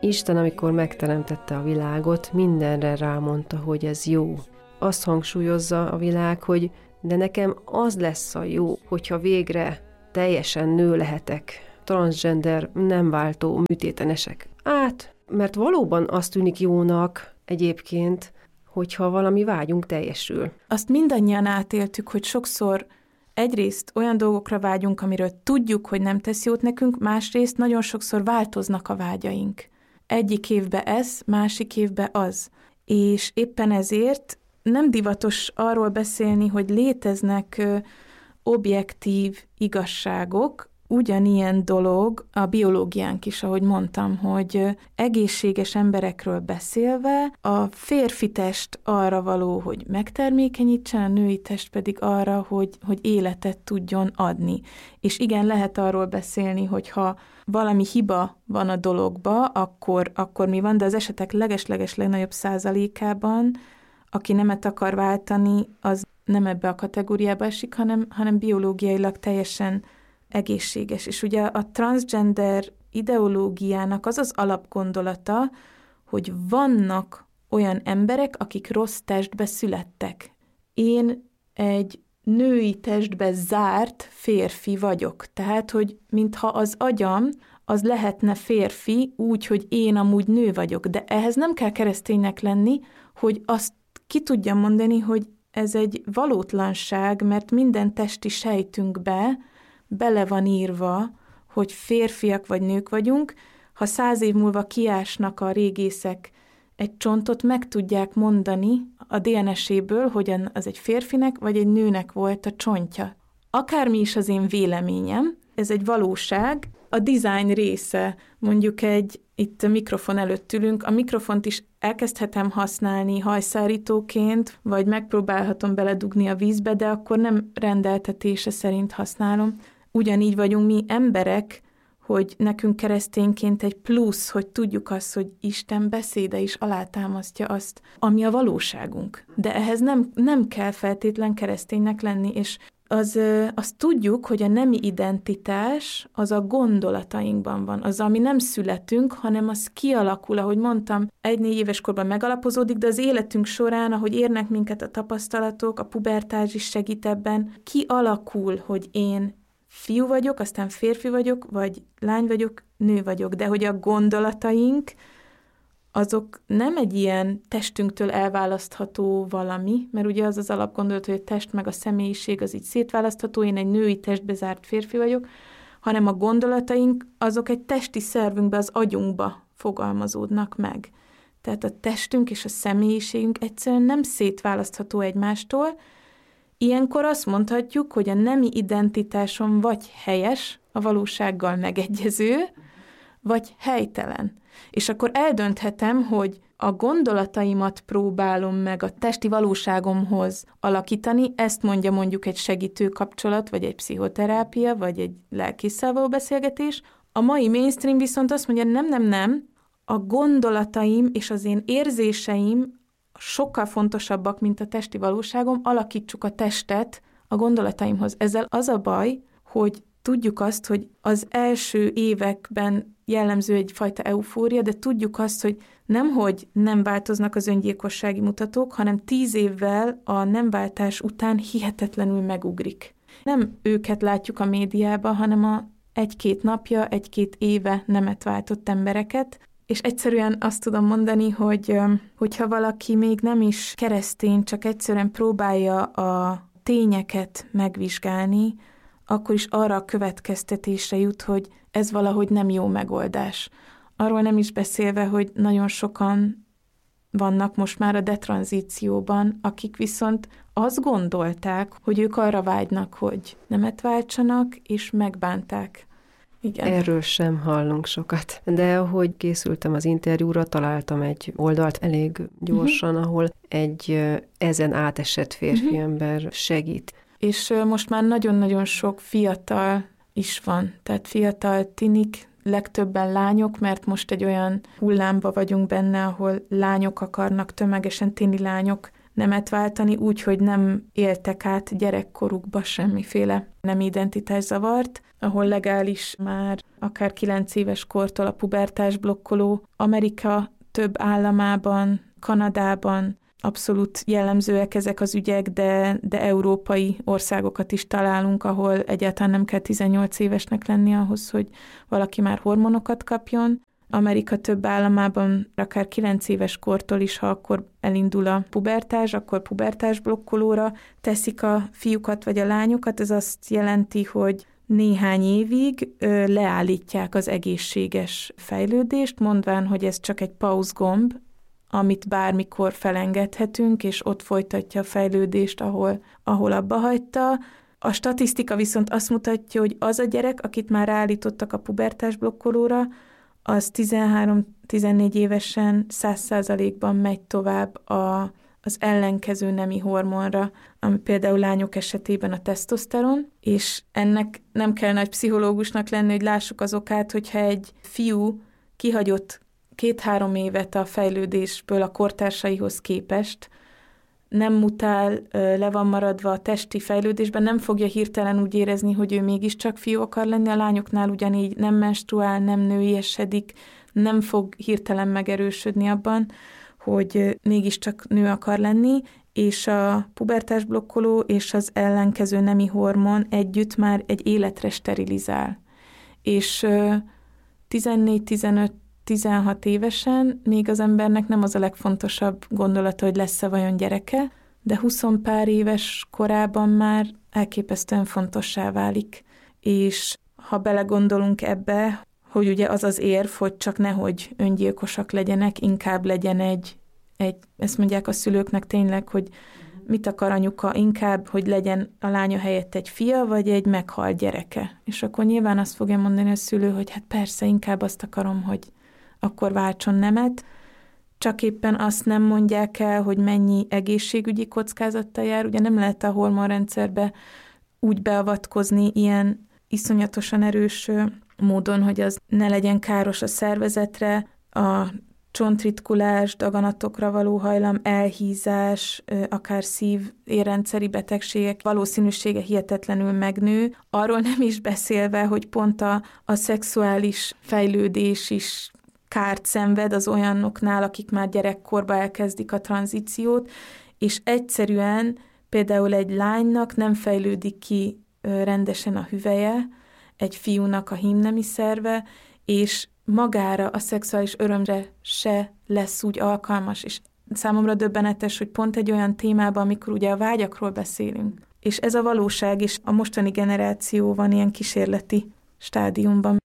Isten, amikor megteremtette a világot, mindenre rámondta, hogy ez jó. Azt hangsúlyozza a világ, hogy de nekem az lesz a jó, hogyha végre teljesen nő lehetek, transgender, nem váltó, műtéten esek át, mert valóban azt tűnik jónak egyébként, hogyha valami vágyunk teljesül. Azt mindannyian átéltük, hogy sokszor egyrészt olyan dolgokra vágyunk, amiről tudjuk, hogy nem tesz jót nekünk, másrészt nagyon sokszor változnak a vágyaink. Egyik évben ez, másik évben az. És éppen ezért nem divatos arról beszélni, hogy léteznek objektív igazságok, ugyanilyen dolog a biológiánk is, ahogy mondtam, hogy egészséges emberekről beszélve a férfi test arra való, hogy megtermékenyítsen, a női test pedig arra, hogy életet tudjon adni. És igen, lehet arról beszélni, hogy ha valami hiba van a dologba, akkor mi van, de az esetek leges-leges legnagyobb százalékában, aki nemet akar váltani, az nem ebbe a kategóriába esik, hanem biológiailag teljesen egészséges. És ugye a transgender ideológiának az az alapgondolata, hogy vannak olyan emberek, akik rossz testbe születtek. Én egy női testbe zárt férfi vagyok. Tehát, hogy mintha az agyam, az lehetne férfi úgy, hogy én amúgy nő vagyok. De ehhez nem kell kereszténynek lenni, hogy azt ki tudjam mondani, hogy ez egy valótlanság, mert minden testi sejtünkbe bele van írva, hogy férfiak vagy nők vagyunk. Ha 100 év múlva kiásnak a régészek egy csontot, meg tudják mondani a DNS-éből, hogy az egy férfinek vagy egy nőnek volt a csontja. Akármi is az én véleményem, ez egy valóság, a design része, mondjuk itt a mikrofon előtt ülünk, a mikrofont is elkezdhetem használni hajszárítóként, vagy megpróbálhatom beledugni a vízbe, de akkor nem rendeltetése szerint használom. Ugyanígy vagyunk mi emberek, hogy nekünk keresztényként egy plusz, hogy tudjuk azt, hogy Isten beszéde is alátámasztja azt, ami a valóságunk. De ehhez nem kell feltétlen kereszténynek lenni, és azt tudjuk, hogy a nemi identitás az a gondolatainkban van. Az, ami nem születünk, hanem az kialakul, ahogy mondtam, 1-4 éves korban megalapozódik, de az életünk során, ahogy érnek minket a tapasztalatok, a pubertás is segít ebben, kialakul, hogy én fiú vagyok, aztán férfi vagyok, vagy lány vagyok, nő vagyok, de hogy a gondolataink, azok nem egy ilyen testünktől elválasztható valami, mert ugye az az alapgondolat, hogy a test meg a személyiség az így szétválasztható, én egy női testbe zárt férfi vagyok, hanem a gondolataink azok egy testi szervünkbe, az agyunkba fogalmazódnak meg. Tehát a testünk és a személyiségünk egyszerűen nem szétválasztható egymástól. Ilyenkor azt mondhatjuk, hogy a nemi identitásom vagy helyes, a valósággal megegyező, vagy helytelen. És akkor eldönthetem, hogy a gondolataimat próbálom meg a testi valóságomhoz alakítani, ezt mondja mondjuk egy segítő kapcsolat, vagy egy pszichoterápia, vagy egy lelkésszel való beszélgetés. A mai mainstream viszont azt mondja, nem, a gondolataim és az én érzéseim sokkal fontosabbak, mint a testi valóságom, alakítsuk a testet a gondolataimhoz. Ezzel az a baj, hogy tudjuk azt, hogy az első években jellemző egyfajta eufória, de tudjuk azt, hogy nemhogy nem változnak az öngyilkossági mutatók, hanem 10 évvel a nemváltás után hihetetlenül megugrik. Nem őket látjuk a médiában, hanem a 1-2 napja, 1-2 éve nemet váltott embereket, és egyszerűen azt tudom mondani, hogyha valaki még nem is keresztény, csak egyszerűen próbálja a tényeket megvizsgálni, akkor is arra a következtetésre jut, hogy ez valahogy nem jó megoldás. Arról nem is beszélve, hogy nagyon sokan vannak most már a detranzícióban, akik viszont azt gondolták, hogy ők arra vágynak, hogy nemet váltsanak, és megbánták. Igen. Erről sem hallunk sokat. De ahogy készültem az interjúra, találtam egy oldalt elég gyorsan, ahol egy ezen átesett férfi ember segít. És most már nagyon-nagyon sok fiatal is van, tehát fiatal tinik, legtöbben lányok, mert most egy olyan hullámba vagyunk benne, ahol lányok akarnak tömegesen, tini lányok nemet váltani, úgy, hogy nem éltek át gyerekkorukba semmiféle nem identitászavart, ahol legális már akár 9 éves kortól a pubertás blokkoló. Amerika több államában, Kanadában abszolút jellemzőek ezek az ügyek, de európai országokat is találunk, ahol egyáltalán nem kell 18 évesnek lenni ahhoz, hogy valaki már hormonokat kapjon. Amerika több államában akár 9 éves kortól is, ha akkor elindul a pubertás, akkor pubertás blokkolóra teszik a fiúkat vagy a lányokat. Ez azt jelenti, hogy néhány évig leállítják az egészséges fejlődést, mondván, hogy ez csak egy pauzgomb, amit bármikor felengedhetünk, és ott folytatja a fejlődést, ahol abba hagyta. A statisztika viszont azt mutatja, hogy az a gyerek, akit már ráállítottak a pubertás blokkolóra, az 13-14 évesen 100%-ban megy tovább az ellenkező nemi hormonra, ami például lányok esetében a tesztoszteron, és ennek nem kell nagy pszichológusnak lenni, hogy lássuk az okát, hogyha egy fiú kihagyott 2-3 évet a fejlődésből a kortársaihoz képest, nem mutál, le van maradva a testi fejlődésben, nem fogja hirtelen úgy érezni, hogy ő mégiscsak fiú akar lenni, a lányoknál ugyanígy nem menstruál, nem nőiesedik, nem fog hirtelen megerősödni abban, hogy mégiscsak nő akar lenni, és a pubertás blokkoló és az ellenkező nemi hormon együtt már egy életre sterilizál. És 14-15-16 évesen még az embernek nem az a legfontosabb gondolata, hogy lesz-e vajon gyereke, de 20 pár éves korában már elképesztően fontossá válik. És ha belegondolunk ebbe, hogy ugye az az érv, hogy csak nehogy öngyilkosak legyenek, inkább legyen egy ezt mondják a szülőknek tényleg, hogy mit akar anyuka, inkább, hogy legyen a lánya helyett egy fia, vagy egy meghalt gyereke. És akkor nyilván azt fogja mondani a szülő, hogy hát persze, inkább azt akarom, hogy akkor váltson nemet. Csak éppen azt nem mondják el, hogy mennyi egészségügyi kockázattal jár. Ugye nem lehet a hormonrendszerbe úgy beavatkozni ilyen iszonyatosan erős módon, hogy az ne legyen káros a szervezetre, a csontritkulás, daganatokra való hajlam, elhízás, akár szív-érrendszeri betegségek valószínűsége hihetetlenül megnő. Arról nem is beszélve, hogy pont a szexuális fejlődés is kárt szenved az olyanoknál, akik már gyerekkorba elkezdik a tranzíciót, és egyszerűen például egy lánynak nem fejlődik ki rendesen a hüvelye, egy fiúnak a hímnemi szerve, és magára a szexuális örömre se lesz úgy alkalmas, és számomra döbbenetes, hogy pont egy olyan témában, amikor ugye a vágyakról beszélünk. És ez a valóság, és a mostani generáció van ilyen kísérleti stádiumban.